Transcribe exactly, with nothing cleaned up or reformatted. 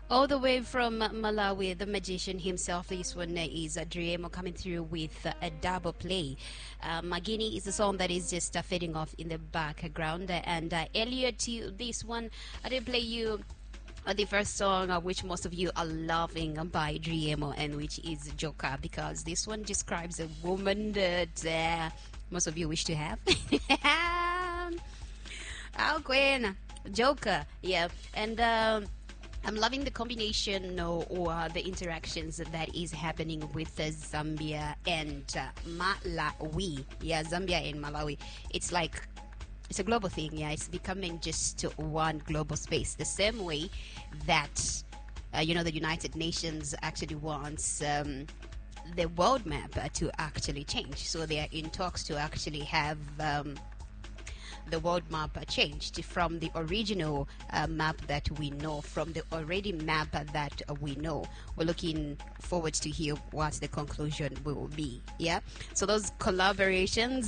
All the way from Malawi, the magician himself. This one is uh, Driemo coming through with uh, a double play. Uh, Magini is a song that is just uh, fading off in the background. And uh, earlier to this one, I did play you uh, the first song, uh, which most of you are loving, uh, by Driemo, and which is Joker, because this one describes a woman that uh, most of you wish to have. Oh, Gwen, Joker, yeah. And um, I'm loving the combination or, or the interactions that is happening with uh, Zambia and uh, Malawi. Yeah, Zambia and Malawi. It's like it's a global thing. Yeah, it's becoming just one global space. The same way that uh, you know the United Nations actually wants um, the world map uh, to actually change. So they are in talks to actually have. Um, the world map changed from the original uh, map that we know, from the already map that uh, we know. We're looking forward to hear what the conclusion will be. Yeah, so those collaborations